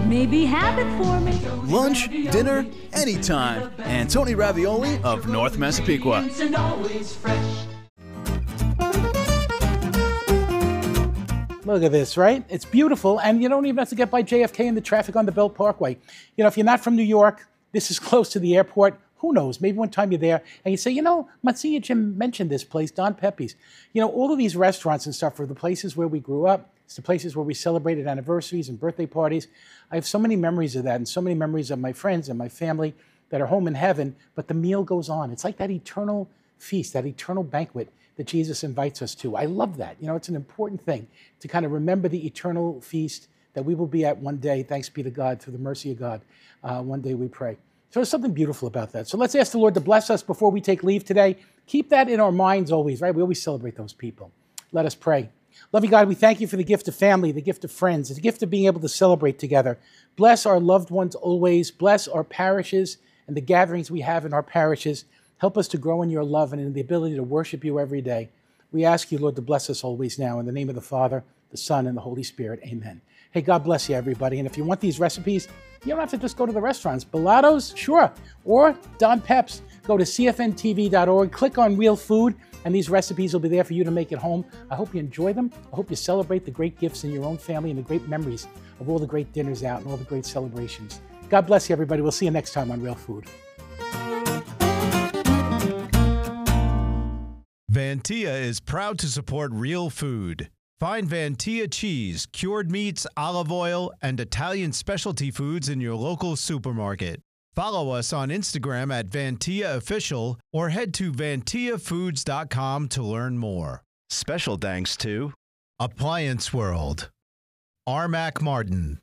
Maybe have it for me. Lunch, dinner, anytime. Antoni Ravioli of North Massapequa. And always fresh. Look at this, right? It's beautiful, and you don't even have to get by JFK and the traffic on the Belt Parkway. You know, if you're not from New York, this is close to the airport. Who knows? Maybe one time you're there and you say, you know, Monsignor Jim mentioned this place, Don Pepe's. You know, all of these restaurants and stuff are the places where we grew up. It's the places where we celebrated anniversaries and birthday parties. I have so many memories of that and so many memories of my friends and my family that are home in heaven, but the meal goes on. It's like that eternal feast, that eternal banquet that Jesus invites us to. I love that. You know, it's an important thing to kind of remember the eternal feast that we will be at one day, thanks be to God, through the mercy of God. One day we pray. So there's something beautiful about that. So let's ask the Lord to bless us before we take leave today. Keep that in our minds always, right? We always celebrate those people. Let us pray. Loving God, we thank you for the gift of family, the gift of friends, the gift of being able to celebrate together. Bless our loved ones always. Bless our parishes and the gatherings we have in our parishes. Help us to grow in your love and in the ability to worship you every day. We ask you, Lord, to bless us always now. In the name of the Father, the Son, and the Holy Spirit. Amen. Hey, God bless you, everybody. And if you want these recipes, you don't have to just go to the restaurants. Bellatos, sure. Or Don Peps. Go to cfntv.org, click on Real Food, and these recipes will be there for you to make at home. I hope you enjoy them. I hope you celebrate the great gifts in your own family and the great memories of all the great dinners out and all the great celebrations. God bless you, everybody. We'll see you next time on Real Food. Vantia is proud to support Real Food. Find Vantia cheese, cured meats, olive oil, and Italian specialty foods in your local supermarket. Follow us on Instagram at Vantia Official or head to vantiafoods.com to learn more. Special thanks to Appliance World, Armac Martin,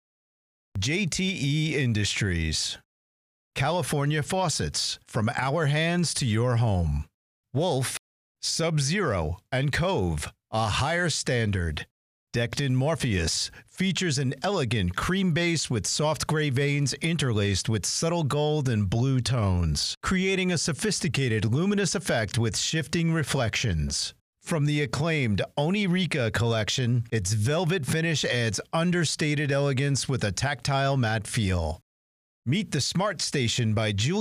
JTE Industries, California Faucets, from our hands to your home, Wolf, Sub-Zero, and Cove, a higher standard. Decked in Morpheus features an elegant cream base with soft gray veins interlaced with subtle gold and blue tones, creating a sophisticated luminous effect with shifting reflections. From the acclaimed Onirica collection, its velvet finish adds understated elegance with a tactile matte feel. Meet the Smart Station by Julie